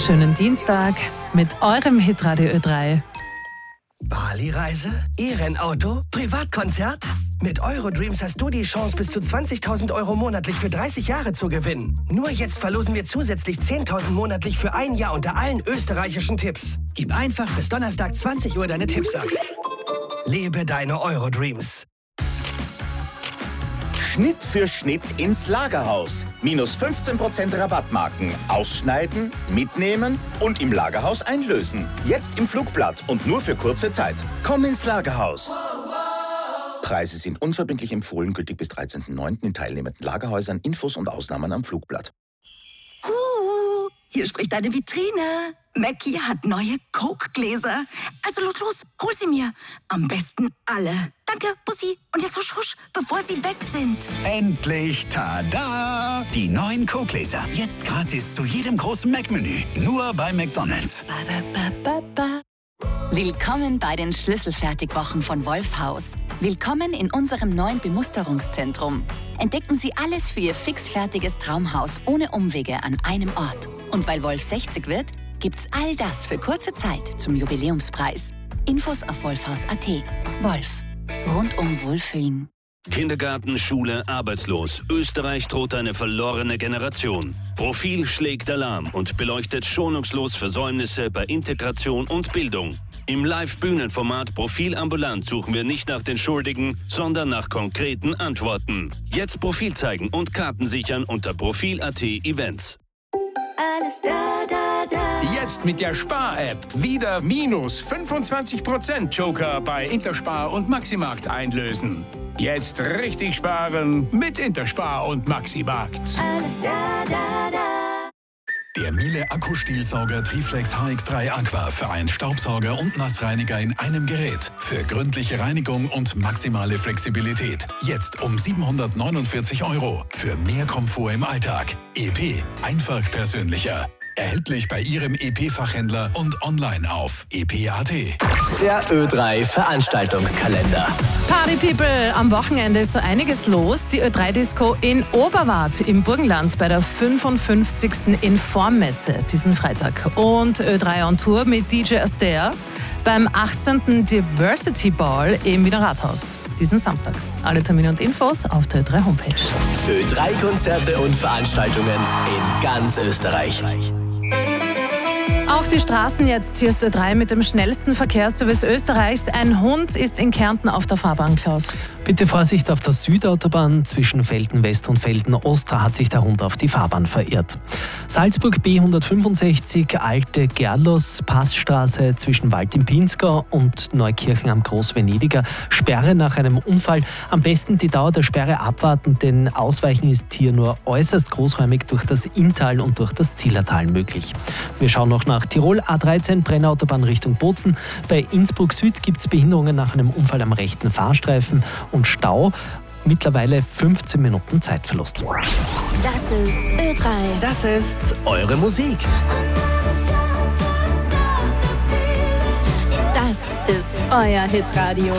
Schönen Dienstag mit eurem Hitradio Ö3. Bali-Reise? E-Rennauto? Privatkonzert? Mit Eurodreams hast du die Chance, bis zu 20.000 Euro monatlich für 30 Jahre zu gewinnen. Nur jetzt verlosen wir zusätzlich 10.000 monatlich für ein Jahr unter allen österreichischen Tipps. Gib einfach bis Donnerstag 20 Uhr deine Tipps ab. Lebe deine Eurodreams. Schnitt für Schnitt ins Lagerhaus. Minus 15% Rabattmarken. Ausschneiden, mitnehmen und im Lagerhaus einlösen. Jetzt im Flugblatt und nur für kurze Zeit. Komm ins Lagerhaus. Preise sind unverbindlich empfohlen, gültig bis 13.09. in teilnehmenden Lagerhäusern. Infos und Ausnahmen am Flugblatt. Hier spricht deine Vitrine. Mackie hat neue Coke-Gläser. Also los, hol sie mir. Am besten alle. Danke, Bussi. Und jetzt husch, husch, bevor sie weg sind. Endlich, tada! Die neuen Coke-Gläser. Jetzt gratis zu jedem großen Mac-Menü. Nur bei McDonald's. Willkommen bei den Schlüsselfertigwochen von Wolfhaus. Willkommen in unserem neuen Bemusterungszentrum. Entdecken Sie alles für Ihr fixfertiges Traumhaus ohne Umwege an einem Ort. Und weil Wolf 60 wird, gibt's all das für kurze Zeit zum Jubiläumspreis. Infos auf wolfhaus.at. Wolf. Rundum Wohlfühlen. Kindergarten, Schule, arbeitslos. Österreich droht eine verlorene Generation. Profil schlägt Alarm und beleuchtet schonungslos Versäumnisse bei Integration und Bildung. Im Live-Bühnenformat Profil ambulant suchen wir nicht nach den Schuldigen, sondern nach konkreten Antworten. Jetzt Profil zeigen und Karten sichern unter Profil.at Events. Alles da. Jetzt mit der Spar-App wieder minus 25% Joker bei Interspar und Maximarkt einlösen. Jetzt richtig sparen mit Interspar und Maximarkt. Alles da. Der Miele Akkustielsauger Triflex HX3 Aqua für einen Staubsauger und Nassreiniger in einem Gerät. Für gründliche Reinigung und maximale Flexibilität. Jetzt um 749 €. Für mehr Komfort im Alltag. EP. Einfach persönlicher. Erhältlich bei Ihrem EP-Fachhändler und online auf ep.at. Der Ö3 Veranstaltungskalender. Party People, am Wochenende ist so einiges los. Die Ö3-Disco in Oberwart im Burgenland bei der 55. Informmesse diesen Freitag. Und Ö3 on Tour mit DJ Astaire beim 18. Diversity Ball im Wiener Rathaus diesen Samstag. Alle Termine und Infos auf der Ö3 Homepage. Ö3-Konzerte und Veranstaltungen in ganz Österreich. Auf die Straßen jetzt. Hier ist Ö3 mit dem schnellsten Verkehrsservice Österreichs. Ein Hund ist in Kärnten auf der Fahrbahn, Klaus. Bitte Vorsicht auf der Südautobahn. Zwischen Velden West und Velden Ost hat sich der Hund auf die Fahrbahn verirrt. Salzburg B165, Alte Gerlos, Passstraße zwischen Wald im Pinzgau und Neukirchen am Großvenediger. Sperre nach einem Unfall. Am besten die Dauer der Sperre abwarten, denn Ausweichen ist hier nur äußerst großräumig durch das Inntal und durch das Zillertal möglich. Wir schauen noch nach Tirol, A13, Brennautobahn Richtung Bozen. Bei Innsbruck Süd gibt es Behinderungen nach einem Unfall am rechten Fahrstreifen und Stau. Mittlerweile 15 Minuten Zeitverlust. Das ist Ö3. Das ist eure Musik. Das ist euer Hitradio.